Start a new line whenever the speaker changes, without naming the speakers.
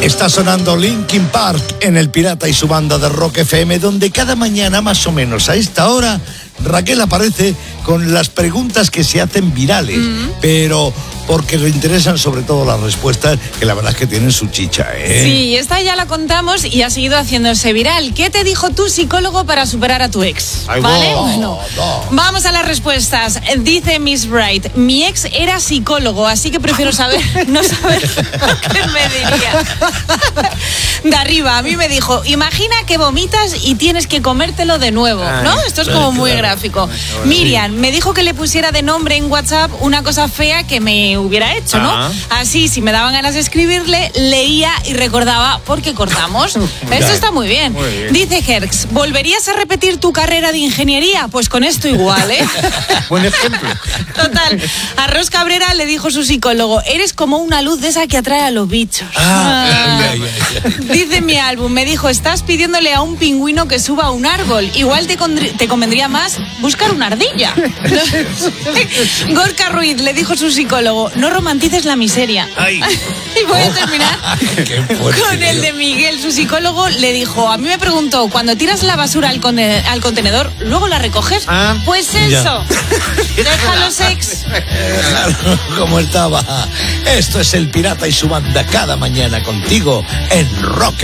Está sonando Linkin Park en El Pirata y su banda de Rock FM, donde cada mañana más o menos a esta hora Raquel aparece con las preguntas que se hacen virales, pero porque le interesan sobre todo las respuestas, que la verdad es que tienen su chicha, ¿eh?
Sí, esta ya la contamos y ha seguido haciéndose viral. ¿Qué te dijo tu psicólogo para superar a tu ex?
Ay,
¿Vale?
no,
Bueno,
no.
vamos a las respuestas. Dice Miss Bright, mi ex era psicólogo, así que prefiero no saber qué me diría. De arriba, a mí me dijo, imagina que vomitas y tienes que comértelo de nuevo, ¿no? Esto es como muy gráfico. Miriam me dijo que le pusiera de nombre en WhatsApp una cosa fea que me hubiera hecho, ¿no? Así, si me daban ganas de escribirle, leía y recordaba por qué cortamos. Esto está muy bien. Dice Herx, ¿volverías a repetir tu carrera de ingeniería? Pues con esto igual, ¿eh?
Buen ejemplo.
Total. A Ros Cabrera le dijo su psicólogo, eres como una luz de esa que atrae a los bichos. Dice mi álbum, me dijo, estás pidiéndole a un pingüino que suba a un árbol. Igual te convendría más buscar una ardilla. Gorka Ruiz le dijo su psicólogo, no romantices la miseria. Y voy a terminar con el de Miguel. Su psicólogo le dijo, a mí me preguntó, cuando tiras la basura al contenedor, ¿luego la recoges? Pues eso. Deja los ex.
¿Cómo estaba? Esto es El Pirata y su banda cada mañana contigo en Rock